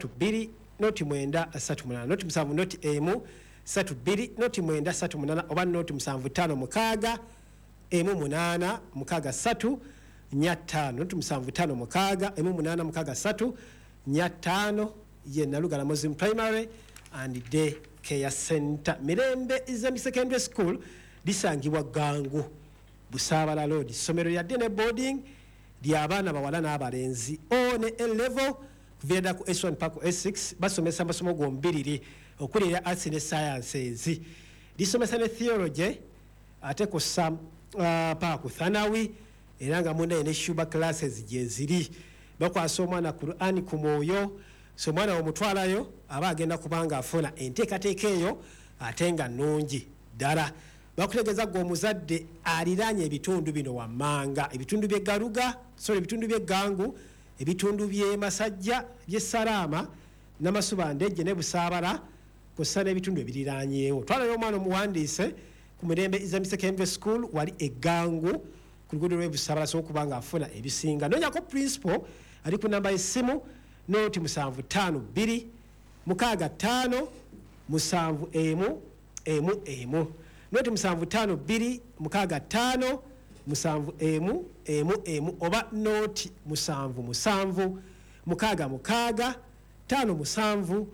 32 noti 938 noti 7 noti 1 32 noti 938 oba noti 75 6 8 3 noti 75 8 3 ye Nalugala Muslim Primary and Day Care Center. Mirembe Islamic Secondary School lisangibwa Gangu Busabala Road. Somero ya dene boarding lya abaana bawala n'abalenzi one A level kuvenda ku S1 pako S6 basomesa amasomo gombiriri okulira arts and sciences. Lisomesa ne theology ate ko sam pako thanawi era nga munda ene shuba classes jeziri bakwasa omwana Qur'ani ku mwoyo. So mwana omutwalayo aba agenda kubanga afuna enteekateeka eyo ate nga nnungi ddala. Bakutegeeza gwe omuzadde aliraanye ebitundu bino wammanga, ebitundu by'e Galuga, ebitundu by'e Gangu, ebitundu by'e Masajja, by'e Salaama, Namasuba Ndejje ne Busaabala, kw'ossa n'ebitundu ebiriraanyeewo. Twalayo omwana omuwandiise ku Mirembe Islamic Secondary School wali e Gangu ku luguudo lw'e Busaabala so okubanga afuna ebisinga. Noonyako principal ali ku namba y'essimu noti 752 65 71 1 noti 752 65 71 1 oba noti 77 66 57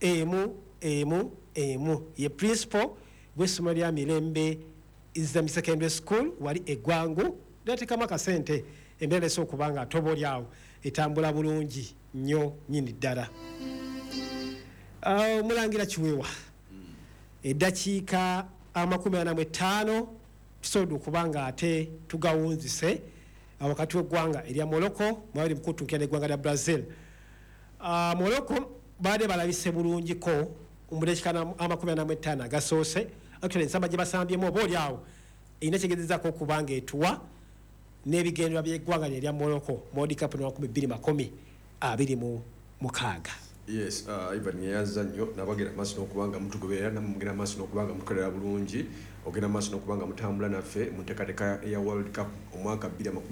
1 ye principal w'essomero lya Mirembe Islamic Secondary School wali eggwangu datekama kasente embeera esa okubanga atobolyawo etambula bulungi nnyo nyini ddala. Mulangira Kiweewa eddakiika 45 tusobola okubanga ate tugawunzise wakati w'eggwanga erya Morocco mwabiri mukutuukira n'eggwanga lya Brazil. Morocco baade balabise bulungiko mu dakiika 45 agasoose actually ensamba gye basambyemu oba olyawo erina kyegezezaako okubanga etuwa n'ebigendera by'eggwanga erya Morocco World Cup 2026. Yes, Ivan yaza nnyo nabagera maaso n'okubanga mutugoberera namugera maaso n'okubanga mukolera bulungi ogenda maaso n'okubanga mutambula naffe mu nteekateeka ya World Cup omwaka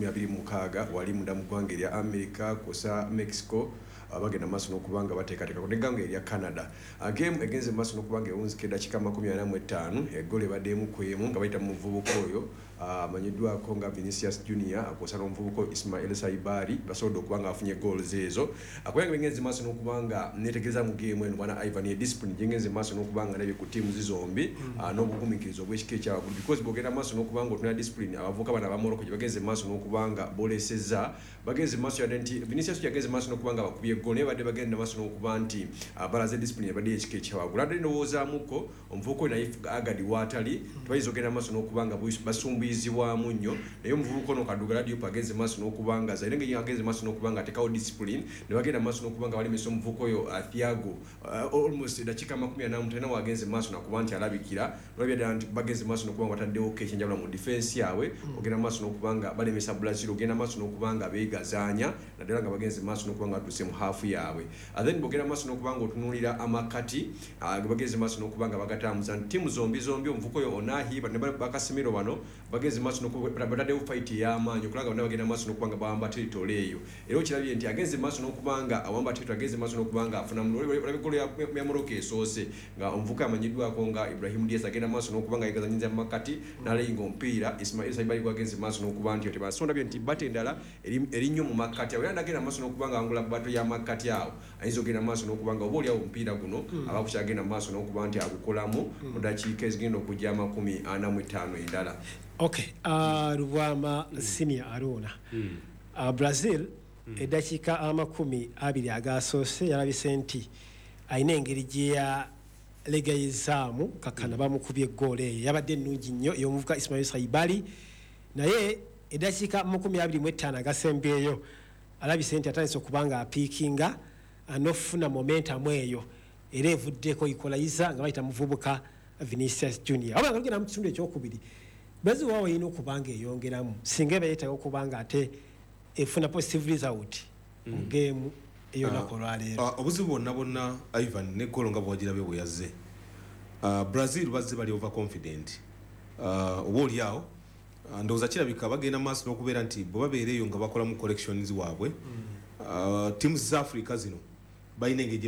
2026 wali munda mu ggwanga erya America kosa Mexico abagenda maaso n'okubanga bateekateeka ku n'eggwanga erya Canada. Game egenze maaso n'okubanga ewunzika eddakiika 45 eggolo ebaddemu ku emu nga bayita mu muvubuka oyo amanyiddwako nga Vinicius Junior akosa n'omuvubuka Ismail Saibari basobodde okubanga afunye goals ezo. Akuyanga egenze maaso n'okubanga netegereza mu game eno bwana Ivan ye discipline jengenze maaso n'okubanga nabye ku tiimu zizombi n'obugumiikirizo obw'ekika ekyabagulu because bogenda maaso n'okubanga otuna discipline abavubuka bana ba Morocco gye bagenze maaso n'okubanga boleseza bagenze maaso ya nti Vinicius yagenze maaso n'okubanga bakubye goal naye badde bagenda maaso n'okuba nti balaze discipline badde ekika ekyabagulu ate ndowoozamuko omuvubuka oyo naye Agadi Watali twayiza ogenda maaso n'okubanga basumbuyizibwamu nnyo naye omuvubuka ono Kaduga Radio agenze maaso n'okubanga zaire ngeri agenze maaso n'okubanga atekawo discipline ne bagenda maaso n'okubanga balemesa omuvubuka oyo Thiago almost dakiika 45 wagenze maaso nakuba nti alabikira nolabya nti bagenze maaso n'okubanga bataddewo kenjawulo mu defense yaabwe ogenda maaso n'okubanga balemesa Brazil ogenda maaso n'okubanga beegazaanya naddala nga bagenze maaso n'okubanga atuse mu haafu yaabwe then bogenda maaso n'okubanga otunuulira amakati bagenze maaso n'okubanga bagatambuza ttiimu zombi omuvubuka oyo Onahi ne Bakasimiro bano bagenze maaso n'okubanga bataddewo fight y'amaanyi okulaga bonna bagenda maaso n'okubanga bawamba territory eyo era okirabye nti agenze maaso n'okubanga awamba territory agenze maaso n'okubanga afuna mulabikolo ya Morocco esoose nga omuvubuka amanyiddwako nga Ibrahim Diaz agenda maaso n'okubanga yegazanyiza mu makati n'alayinga omupiira Ismail Saibali gwagenze maaso n'okuba nti tebasondabye nti bate endala erinnyo mu makati awo era ndagenda maaso n'okubanga angula bato ya makati awo ayinza ogenda maaso n'okubanga oba oliawo omupiira guno abakukyagenda maaso n'okuba nti agukolamu mu dakiika ezigenda okujja 45 endala. Okay, Ruvama Senior Aruna. Brazil eddakiika 20 agasoose yalabise nti ayina engeri gye yalegayizaamu kakana bamukubye eggoolo eyo yabadde ennungi nnyo ey'omuvubuka Ismail Saibali naye eddakiika 25 agasembeeyo alabise nti atandise okubanga apiikinga n'okufuna momentum eyo era evuddeko ikolayiza nga bayita muvubuka Vinicius Junior oba nga lugenda mu kitundu ekyokubiri Brazil waawe yina okubanga eyongeramu singa eba yeetaaga okubanga ate efuna positive result mu game eyo nakolwaleero. Obuzibu bonna Ivan ne golo nga bwagirabe bwe yazze Brazil bazze bali overconfident oba oliawo ndowooza kirabika bagenda maaso n'okubeera nti bwe babeera eyo nga bakola mu collections waabwe teams za Africa zino bayina engeri